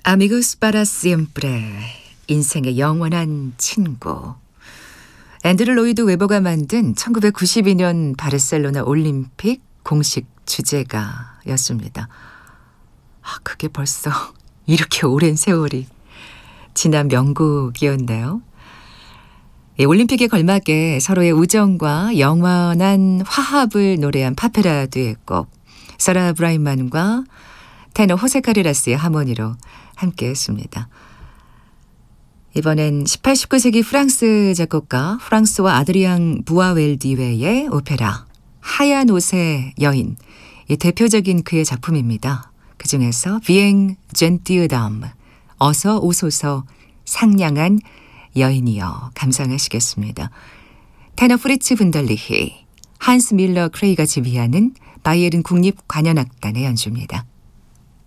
아미고스 파라 시엠프레, 인생의 영원한 친구. 앤드류 로이드 웨버가 만든 1992년 바르셀로나 올림픽 공식 주제가였습니다. 그게 벌써 이렇게 오랜 세월이 지난 명곡이었네요. 올림픽에 걸맞게 서로의 우정과 영원한 화합을 노래한 파페라 듀엣곡, 사라 브라이먼과 테너 호세 카레라스의 하모니로 함께했습니다. 이번엔 18, 19세기 프랑스 작곡가 프랑스와 아드리앙 부아웰디웨의 오페라 하얀 옷의 여인, 이 대표적인 그의 작품입니다. 그중에서 비엥 젠티으담, 어서 오소서 상냥한 여인이여 감상하시겠습니다. 테너 프리츠 분달리히, 한스 밀러 크레이가 지휘하는 바이에른 국립관현악단의 연주입니다.